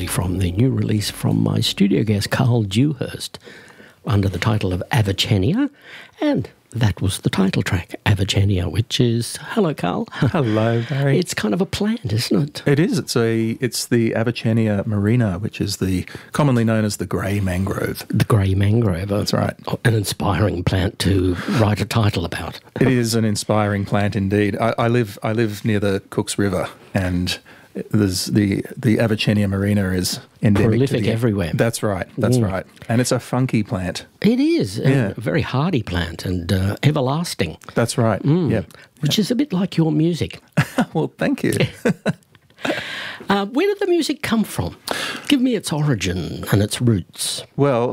from the new release from my studio guest, Carl Dewhurst, under the title of Avicenia, and that was the title track, Avicenia, which is... Hello, Carl. Hello, Barry. It's kind of a plant, isn't it? It is. It's the Avicenia marina, which is commonly known as the grey mangrove. The grey mangrove. That's right. An inspiring plant to write a title about. It is an inspiring plant indeed. I live near the Cooks River, and there's the Avicenia marina is endemic. Prolific everywhere. That's right. That's right. And it's a funky plant. It is. Yeah. A very hardy plant and everlasting. That's right. Yeah. Which is a bit like your music. Well, thank you. Where did the music come from? Give me its origin and its roots. Well,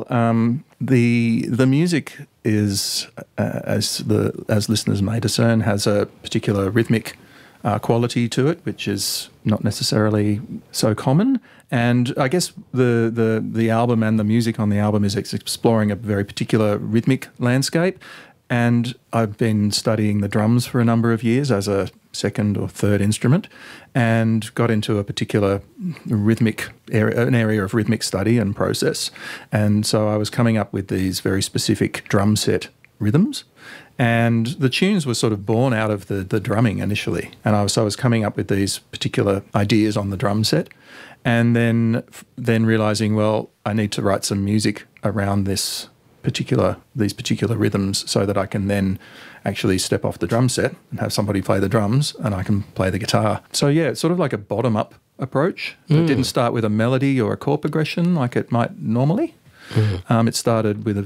the music is, as listeners may discern, has a particular rhythmic quality to it, which is not necessarily so common. And I guess the album and the music on the album is exploring a very particular rhythmic landscape. And I've been studying the drums for a number of years as a second or third instrument, and got into a particular rhythmic area, an area of rhythmic study and process. And so I was coming up with these very specific drum set rhythms. And the tunes were sort of born out of the drumming initially. And I was coming up with these particular ideas on the drum set, and then realising, well, I need to write some music around these particular rhythms so that I can then actually step off the drum set and have somebody play the drums and I can play the guitar. So yeah, it's sort of like a bottom-up approach. It didn't start with a melody or a chord progression like it might normally. It started with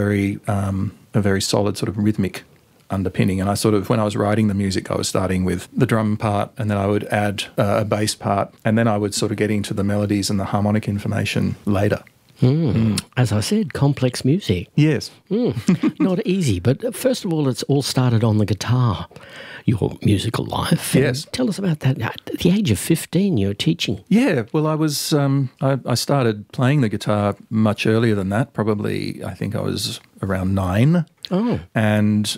a very solid sort of rhythmic underpinning. And I sort of, when I was writing the music, I was starting with the drum part, and then I would add a bass part, and then I would sort of get into the melodies and the harmonic information later. As I said, complex music. Yes. Not easy, but first of all, it's all started on the guitar, your musical life. Yes. Tell us about that. At the age of 15, you were teaching. Yeah, well, I was. I started playing the guitar much earlier than that. Probably, I think I was around 9. Oh. And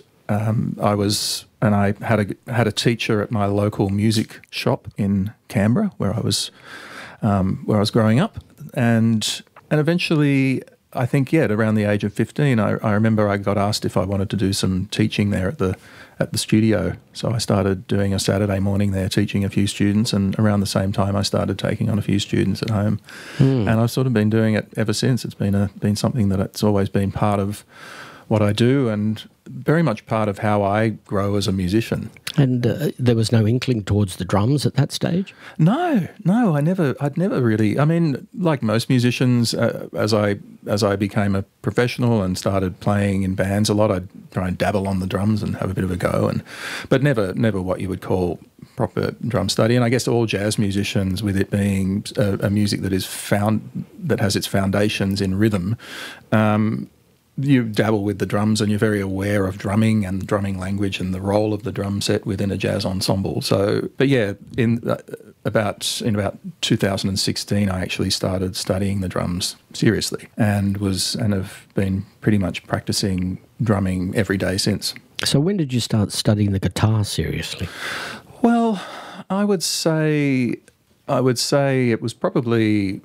I had a teacher at my local music shop in Canberra, where I was growing up, and eventually, I think, at around the age of 15, I remember I got asked if I wanted to do some teaching there at the studio. So I started doing a Saturday morning there, teaching a few students, and around the same time I started taking on a few students at home. And I've sort of been doing it ever since. It's been something that it's always been part of what I do, and very much part of how I grow as a musician. And there was no inkling towards the drums at that stage? No, I'd never really. I mean, like most musicians, as I became a professional and started playing in bands a lot, I'd try and dabble on the drums and have a bit of a go, but never what you would call proper drum study. And I guess all jazz musicians, with it being a music that has its foundations in rhythm, you dabble with the drums and you're very aware of drumming and drumming language and the role of the drum set within a jazz ensemble. So, but yeah, in about 2016, I actually started studying the drums seriously and have been pretty much practicing drumming every day since. So when did you start studying the guitar seriously? Well, I would say it was probably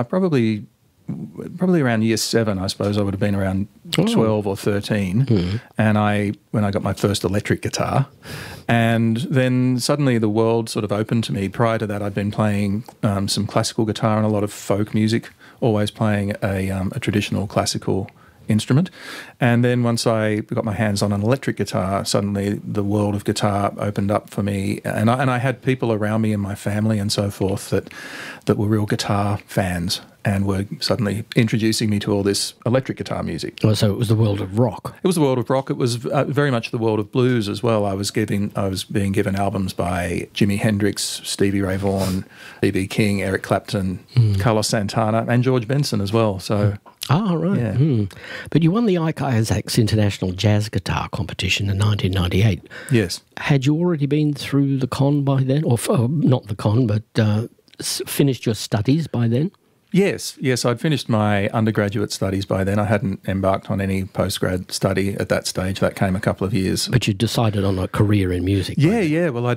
around year 7, I suppose. I would have been around 12 or 13, and when I got my first electric guitar, and then suddenly the world sort of opened to me. Prior to that, I'd been playing some classical guitar and a lot of folk music, always playing a traditional classical instrument. And then once I got my hands on an electric guitar, suddenly the world of guitar opened up for me. And I had people around me in my family and so forth that were real guitar fans and were suddenly introducing me to all this electric guitar music. Oh, so it was the world of rock. It was the world of rock. It was very much the world of blues as well. I was being given albums by Jimi Hendrix, Stevie Ray Vaughan, B.B. King, Eric Clapton, Carlos Santana, and George Benson as well. So. Ah, right. Yeah. But you won the Ike Isaacs International Jazz Guitar Competition in 1998. Yes. Had you already been through the con by then? Or not the con, but finished your studies by then? Yes, I'd finished my undergraduate studies by then. I hadn't embarked on any postgrad study at that stage. That came a couple of years. But you decided on a career in music. Yeah. Well,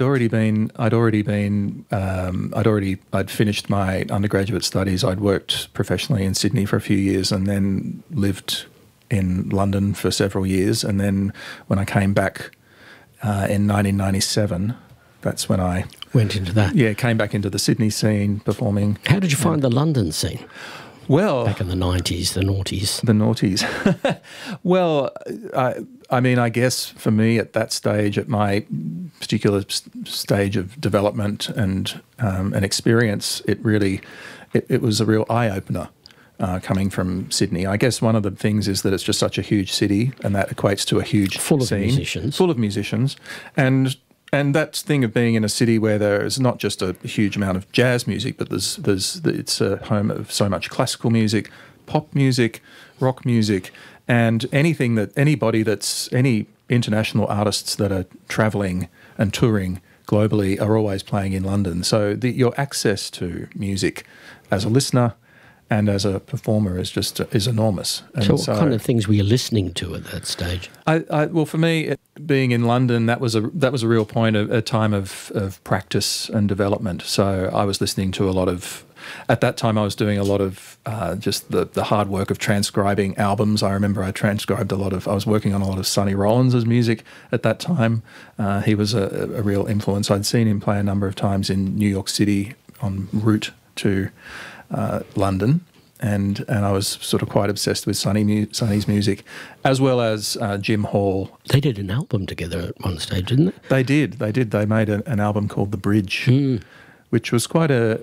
I'd finished my undergraduate studies. I'd worked professionally in Sydney for a few years, and then lived in London for several years. And then when I came back in 1997, that's when I went into that. Yeah, came back into the Sydney scene performing. How did you find the London scene? Well, back in the 90s, the noughties. The noughties. Well, I mean, I guess for me at that stage, at my particular stage of development and experience, it was a real eye-opener coming from Sydney. I guess one of the things is that it's just such a huge city, and that equates to a huge full scene. Full of musicians. And that thing of being in a city where there's not just a huge amount of jazz music, but it's a home of so much classical music, pop music, rock music, and any international artists that are travelling and touring globally are always playing in London. So your access to music as a listener and as a performer is enormous. And so what kind of things were you listening to at that stage? Well, for me, being in London, that was a real point, a time of practice and development. So I was listening to a lot of. At that time, I was doing a lot of just the hard work of transcribing albums. I remember I transcribed I was working on a lot of Sonny Rollins' music at that time. He was a real influence. I'd seen him play a number of times in New York City en route to London, and I was sort of quite obsessed with Sonny's music, as well as Jim Hall. They did an album together at one stage, didn't they? They did. They made an album called The Bridge, which was quite a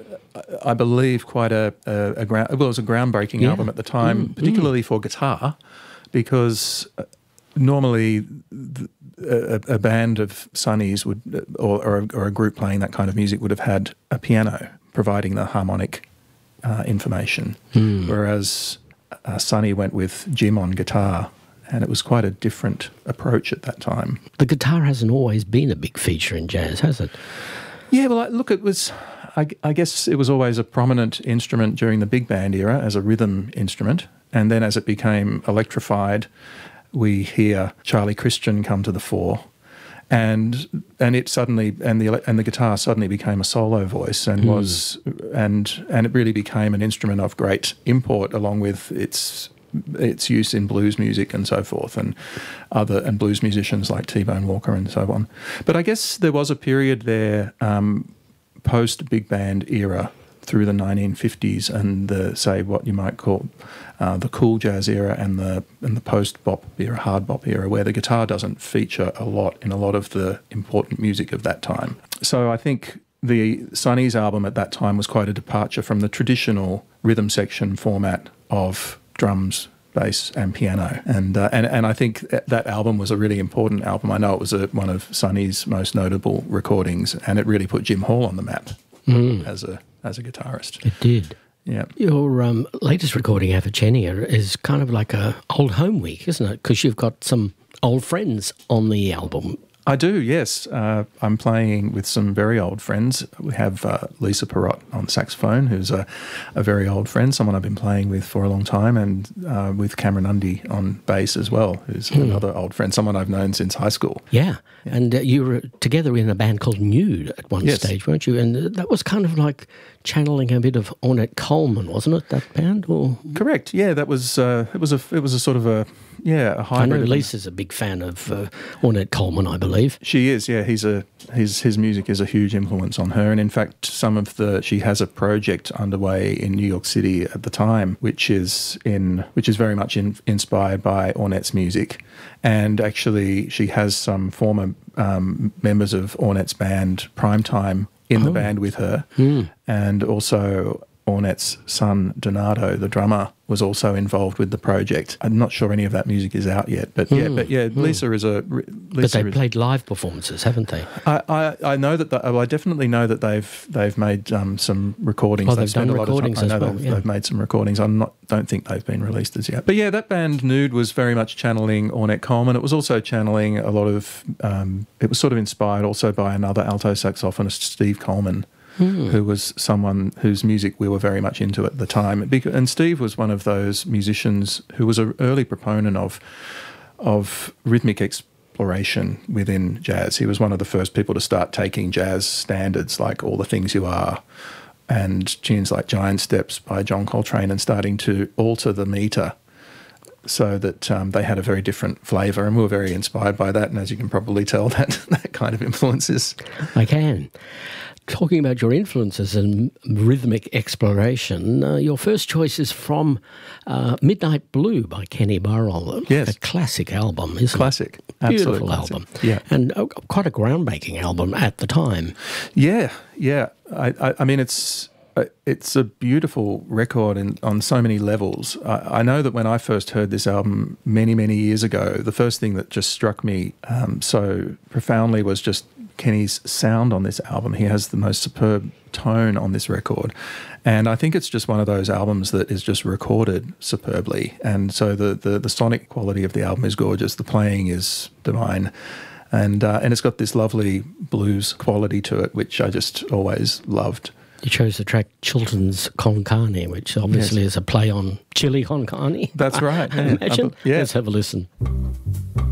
groundbreaking album at the time, particularly for guitar, because normally a band of Sonny's would, or a group playing that kind of music would have had a piano providing the harmonic information, whereas Sonny went with Jim on guitar, and it was quite a different approach at that time. The guitar hasn't always been a big feature in jazz, has it? Yeah, well, look, it was. I guess it was always a prominent instrument during the big band era as a rhythm instrument, and then as it became electrified, we hear Charlie Christian come to the fore. And it suddenly the guitar suddenly became a solo voice and it really became an instrument of great import, along with its use in blues music and so forth, and blues musicians like T-Bone Walker and so on. But I guess there was a period there post big band era through the 1950s and what you might call the cool jazz era and the post bop era, hard bop era, where the guitar doesn't feature a lot in a lot of the important music of that time. So I think the Sonny's album at that time was quite a departure from the traditional rhythm section format of drums, bass and piano, and I think that album was a really important album. I know it was one of Sonny's most notable recordings, and it really put Jim Hall on the map as a guitarist. It did. Yeah. Your latest recording, Avicenia, is kind of like a old home week, isn't it? Because you've got some old friends on the album. I do, yes. I'm playing with some very old friends. We have Lisa Perrott on saxophone, who's a very old friend, someone I've been playing with for a long time, and with Cameron Undy on bass as well, who's another old friend, someone I've known since high school. Yeah, and you were together in a band called Nude at one stage, weren't you? And that was kind of like channeling a bit of Ornette Coleman, wasn't it, that band? Or correct, yeah, that was, it was a sort of a hybrid. I know Lisa's a big fan of Ornette Coleman, I believe. She is, yeah. His music is a huge influence on her, and in fact, she has a project underway in New York City at the time, which is very much inspired by Ornette's music, and actually, she has some former members of Ornette's band Primetime in the band with her, and also Ornette's son Donato, the drummer, was also involved with the project. I'm not sure any of that music is out yet, but Lisa is a. But they played live performances, haven't they? I know that. I definitely know that they've made some recordings. Oh, they've done recordings as well. They've made some recordings. Don't think they've been released as yet. But yeah, that band Nude was very much channeling Ornette Coleman. It was also channeling a lot of. It was sort of inspired also by another alto saxophonist, Steve Coleman, who was someone whose music we were very much into at the time. And Steve was one of those musicians who was an early proponent of rhythmic exploration within jazz. He was one of the first people to start taking jazz standards like All the Things You Are and tunes like Giant Steps by John Coltrane and starting to alter the meter so that they had a very different flavour, and we were very inspired by that. And as you can probably tell, that kind of influences. I can. Talking about your influences and rhythmic exploration, your first choice is from Midnight Blue by Kenny Burrell. Yes. A classic album, isn't Classic. it? Beautiful Absolute classic. album. Yeah. And quite a groundbreaking album at the time. Yeah. I mean, it's a beautiful record on so many levels. I know that when I first heard this album many, many years ago, the first thing that just struck me so profoundly was just Kenny's sound on this album. He has the most superb tone on this record. And I think it's just one of those albums that is just recorded superbly. And so the sonic quality of the album is gorgeous. The playing is divine. And it's got this lovely blues quality to it, which I just always loved. You chose the track Chilton's Con Carne, which obviously is a play on chili con carne. That's right. I imagine. Yeah. Let's have a listen.